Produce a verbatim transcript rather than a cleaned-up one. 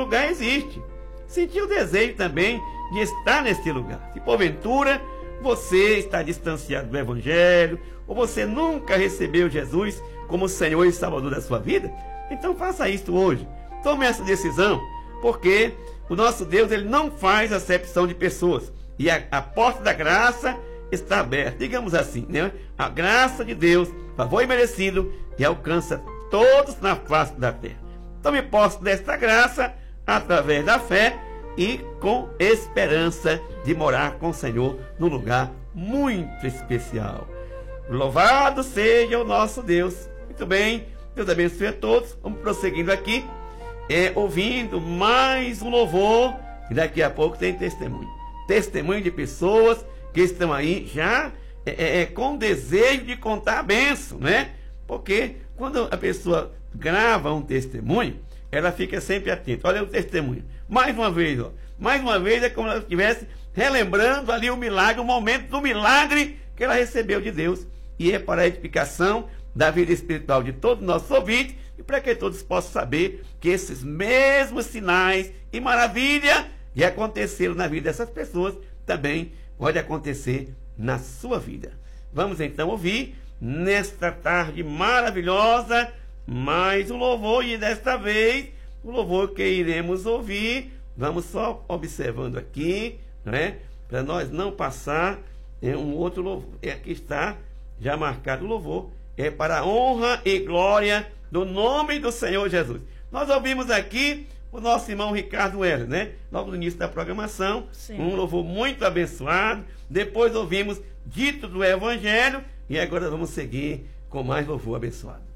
lugar existe. Sentir o desejo também de estar neste lugar. Se porventura você está distanciado do Evangelho, ou você nunca recebeu Jesus como Senhor e Salvador da sua vida, então faça isso hoje. Tome essa decisão, porque o nosso Deus, ele não faz acepção de pessoas. E a, a porta da graça está aberta, digamos assim, né? A graça de Deus, favor imerecido, e alcança todos na face da terra. Tome posse desta graça através da fé e com esperança de morar com o Senhor num lugar muito especial. Louvado seja o nosso Deus. Muito bem, Deus abençoe a todos. Vamos prosseguindo aqui, é, ouvindo mais um louvor, e daqui a pouco tem testemunho. Testemunho de pessoas que estão aí já é, é, é, com desejo de contar a bênção, né? Porque quando a pessoa grava um testemunho, ela fica sempre atenta. Olha o testemunho. Mais uma vez, ó. Mais uma vez é como se ela estivesse relembrando ali o milagre, o momento do milagre que ela recebeu de Deus. E é para a edificação da vida espiritual de todos os nossos ouvintes e para que todos possam saber que esses mesmos sinais e maravilha que aconteceram na vida dessas pessoas também pode acontecer na sua vida. Vamos então ouvir nesta tarde maravilhosa mais um louvor, e desta vez o louvor que iremos ouvir, vamos só observando aqui, né, para nós não passar é, um outro louvor. E aqui está já marcado o louvor, é para a honra e glória do nome do Senhor Jesus. Nós ouvimos aqui o nosso irmão Ricardo Heller, né? Logo no início da programação, sim, um louvor muito abençoado. Depois ouvimos dito do Evangelho, e agora vamos seguir com mais louvor abençoado.